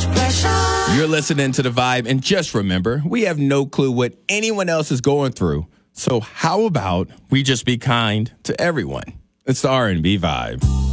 You're listening to The Vibe, and just remember, we have no clue what anyone else is going through. So how about we just be kind to everyone? It's the R&B Vibe.